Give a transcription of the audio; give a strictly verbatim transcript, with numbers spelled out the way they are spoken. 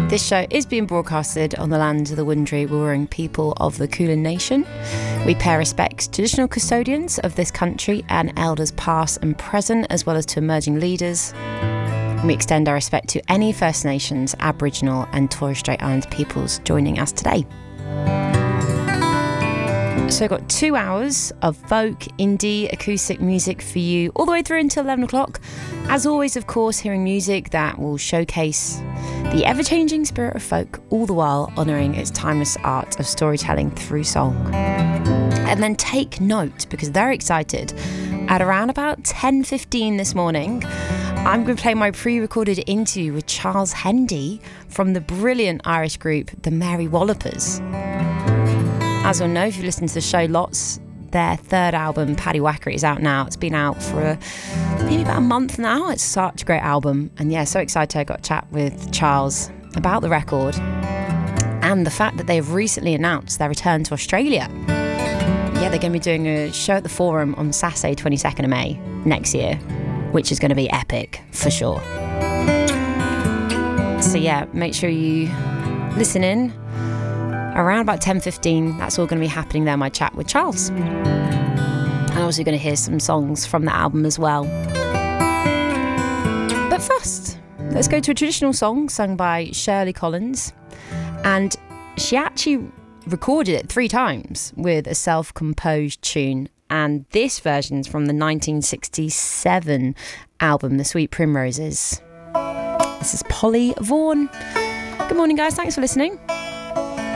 This show is being broadcasted on the lands of the Wurundjeri Wurrung people of the Kulin Nation. We pay respect to traditional custodians of this country and elders past and present, as well as to emerging leaders. And we extend our respect to any First Nations, Aboriginal and Torres Strait Islander peoples joining us today. So I've got two hours of folk, indie, acoustic music for you all the way through until eleven o'clock. As always, of course, hearing music that will showcase the ever-changing spirit of folk, all the while honouring its timeless art of storytelling through song. And then take note, because they're excited. At around about ten fifteen this morning, I'm going to play my pre-recorded interview with Charles Hendy from the brilliant Irish group The Mary Wallopers. As you'll know, if you've listened to the show lots, their third album, Paddy Wacker, is out now. It's been out for a, maybe about a month now. It's such a great album. And yeah, so excited I got to chat with Charles about the record and the fact that they've recently announced their return to Australia. Yeah, they're going to be doing a show at the Forum on Saturday, twenty-second of May next year, which is going to be epic for sure. So yeah, make sure you listen in. Around about ten fifteen, that's all going to be happening there, my chat with Charles. And also going to hear some songs from the album as well. But first, let's go to a traditional song sung by Shirley Collins. And she actually recorded it three times with a self-composed tune. And this version's from the nineteen sixty-seven album, The Sweet Primroses. This is Polly Vaughan. Good morning, guys. Thanks for listening.